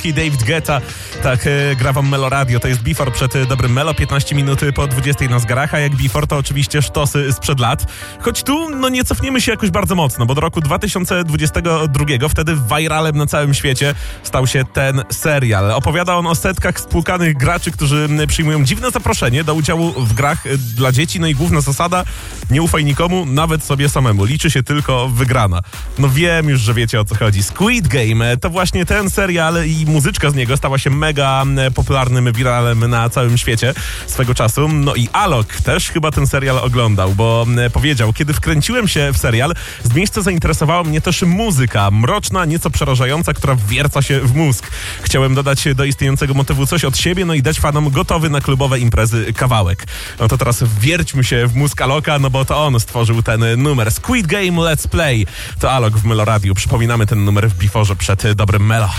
David Guetta, tak gra wam Melo Radio, to jest Before przed dobrym Melo, 15 minut po 20 na zegarach, a jak Before to oczywiście sztosy sprzed lat. Choć tu nie cofniemy się jakoś bardzo mocno, bo do roku 2022 wtedy viralem na całym świecie stał się ten serial. Opowiada on o setkach spłukanych graczy, którzy przyjmują dziwne zaproszenie do udziału w grach dla dzieci, no i główna zasada: nie ufaj nikomu, nawet sobie samemu, liczy się tylko wygrana. No wiem już, że wiecie, o co chodzi. Squid Game to właśnie ten serial i muzyczka z niego stała się mega popularnym viralem na całym świecie swego czasu. No i Alok też chyba ten serial oglądał, bo powiedział: kiedy wkręciłem się w serial, z miejsca zainteresowała mnie też muzyka, mroczna, nieco przerażająca, która wwierca się w mózg. Chciałem dodać do istniejącego motywu coś od siebie, no i dać fanom gotowy na klubowe imprezy kawałek. No to teraz wwierćmy się w mózg Aloka, no bo to on stworzył ten numer. Squid Game Let's Play. To Alok w Melo Radio. Przypominamy ten numer w Beforze przed dobrym Melo.